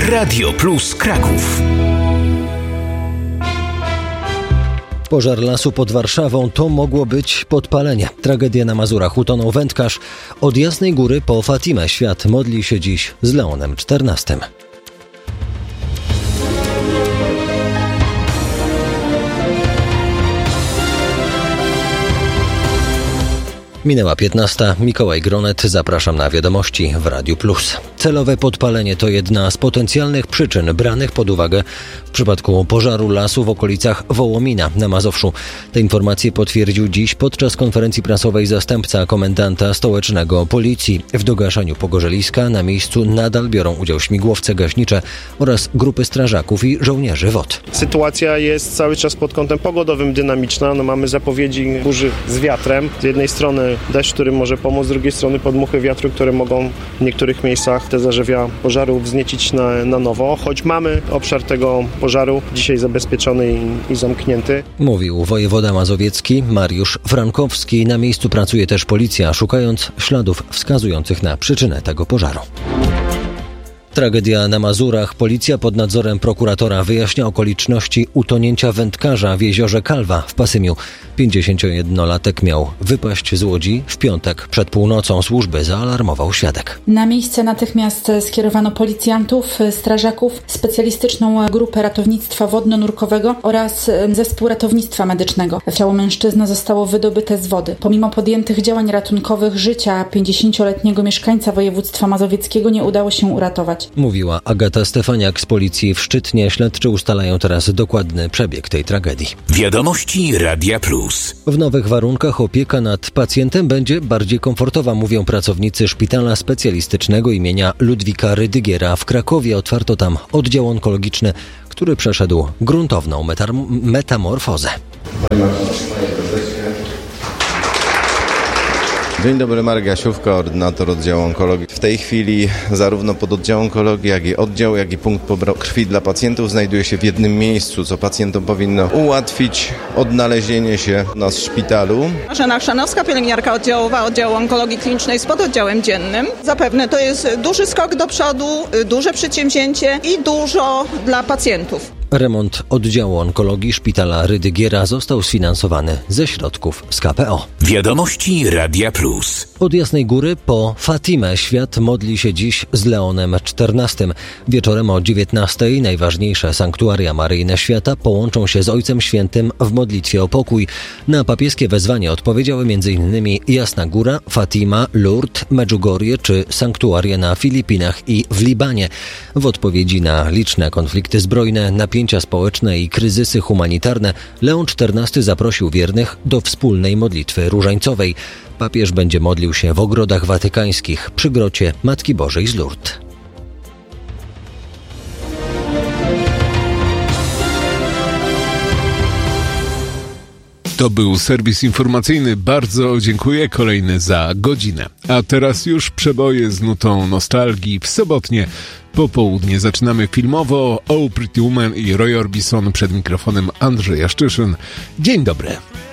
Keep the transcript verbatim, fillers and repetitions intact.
Radio Plus Kraków. Pożar lasu pod Warszawą to mogło być podpalenie. Tragedia na Mazurach. Utonął wędkarz. Od Jasnej Góry po Fatimę świat modli się dziś z Leonem czternastym. Minęła piętnasta. Mikołaj Gronet. Zapraszam na wiadomości w Radiu Plus. Celowe podpalenie to jedna z potencjalnych przyczyn branych pod uwagę w przypadku pożaru lasu w okolicach Wołomina na Mazowszu. Te informacje potwierdził dziś podczas konferencji prasowej zastępca komendanta stołecznego policji. W dogaszaniu pogorzeliska na miejscu nadal biorą udział śmigłowce gaśnicze oraz grupy strażaków i żołnierzy W O T. Sytuacja jest cały czas pod kątem pogodowym dynamiczna. No, mamy zapowiedzi burzy z wiatrem. Z jednej strony deszcz, który może pomóc, z drugiej strony podmuchy wiatru, które mogą w niektórych miejscach te zarzewia pożaru wzniecić na, na nowo. Choć mamy obszar tego pożaru dzisiaj zabezpieczony i, i zamknięty. Mówił wojewoda mazowiecki Mariusz Frankowski. Na miejscu pracuje też policja, szukając śladów wskazujących na przyczynę tego pożaru. Tragedia na Mazurach. Policja pod nadzorem prokuratora wyjaśnia okoliczności utonięcia wędkarza w jeziorze Kalwa w Pasymiu. pięćdziesięciojednolatek miał wypaść z łodzi w piątek przed północą. Służby zaalarmował świadek. Na miejsce natychmiast skierowano policjantów, strażaków, specjalistyczną grupę ratownictwa wodno-nurkowego oraz zespół ratownictwa medycznego. Ciało mężczyzny zostało wydobyte z wody. Pomimo podjętych działań ratunkowych życia pięćdziesięcioletniego mieszkańca województwa mazowieckiego nie udało się uratować. Mówiła Agata Stefaniak z policji w Szczytnie. Śledczy ustalają teraz dokładny przebieg tej tragedii. Wiadomości Radia Plus. W nowych warunkach opieka nad pacjentem będzie bardziej komfortowa, mówią pracownicy szpitala specjalistycznego imienia Ludwika Rydygiera w Krakowie. Otwarto tam oddział onkologiczny, który przeszedł gruntowną metam- metamorfozę. Dzień dobry, Marek Jasiówka, ordynator oddziału onkologii. W tej chwili zarówno pododdział onkologii, jak i oddział, jak i punkt poboru krwi dla pacjentów znajduje się w jednym miejscu, co pacjentom powinno ułatwić odnalezienie się u nas w szpitalu. Marzena Chrzanowska, pielęgniarka oddziałowa oddziału onkologii klinicznej z pododdziałem dziennym. Zapewne to jest duży skok do przodu, duże przedsięwzięcie i dużo dla pacjentów. Remont oddziału onkologii szpitala Rydygiera został sfinansowany ze środków z K P O. Wiadomości Radia Plus. Od Jasnej Góry po Fatimę świat modli się dziś z Leonem czternastym. Wieczorem o dziewiętnastej najważniejsze sanktuaria maryjne świata połączą się z Ojcem Świętym w modlitwie o pokój. Na papieskie wezwanie odpowiedziały m.in. Jasna Góra, Fatima, Lourdes, Medjugorje czy sanktuaria na Filipinach i w Libanie. W odpowiedzi na liczne konflikty zbrojne, napięcia społeczne i kryzysy humanitarne Leon czternasty zaprosił wiernych do wspólnej modlitwy różańcowej. Papież będzie modlił się w ogrodach watykańskich przy grocie Matki Bożej z Lourdes. To był serwis informacyjny. Bardzo dziękuję. Kolejny za godzinę. A teraz już przeboje z nutą nostalgii. W sobotnie popołudnie zaczynamy filmowo. Oh Pretty Woman i Roy Orbison, przed mikrofonem Andrzej Jaszczyszyn. Dzień dobry.